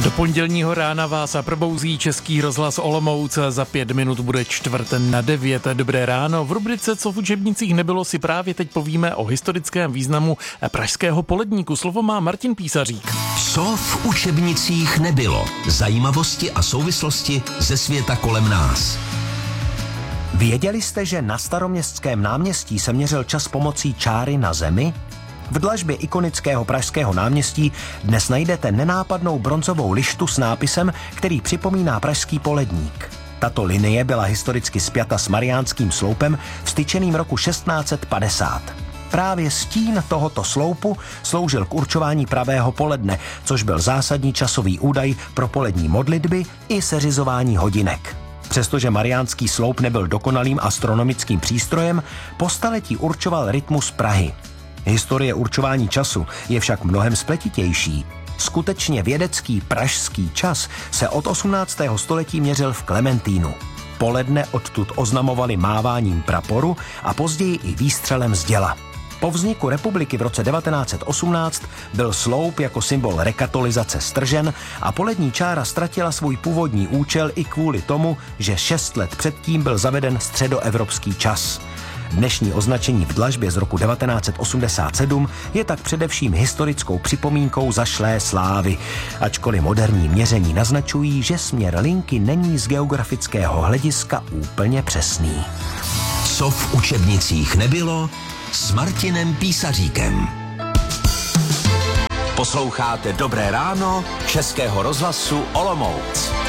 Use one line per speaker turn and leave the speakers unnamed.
Do pondělního rána vás probouzí Český rozhlas Olomouc. Za 5 minut bude 8:45. Dobré ráno. V rubrice Co v učebnicích nebylo si právě teď povíme o historickém významu pražského poledníku. Slovo má Martin Písařík.
Co v učebnicích nebylo. Zajímavosti a souvislosti ze světa kolem nás.
Věděli jste, že na Staroměstském náměstí se měřil čas pomocí čáry na zemi? V dlažbě ikonického pražského náměstí dnes najdete nenápadnou bronzovou lištu s nápisem, který připomíná pražský poledník. Tato linie byla historicky spjata s Mariánským sloupem vstyčeným roku 1650. Právě stín tohoto sloupu sloužil k určování pravého poledne, což byl zásadní časový údaj pro polední modlitby i seřizování hodinek. Přestože Mariánský sloup nebyl dokonalým astronomickým přístrojem, po staletí určoval rytmus Prahy. Historie určování času je však mnohem spletitější. Skutečně vědecký pražský čas se od 18. století měřil v Klementínu. Poledne odtud oznamovali máváním praporu a později i výstřelem z děla. Po vzniku republiky v roce 1918 byl sloup jako symbol rekatolizace stržen a polední čára ztratila svůj původní účel i kvůli tomu, že 6 let předtím byl zaveden středoevropský čas. Dnešní označení v dlažbě z roku 1987 je tak především historickou připomínkou zašlé slávy, ačkoliv moderní měření naznačují, že směr linky není z geografického hlediska úplně přesný.
Co v učebnicích nebylo s Martinem Písaříkem. Posloucháte Dobré ráno Českého rozhlasu Olomouc.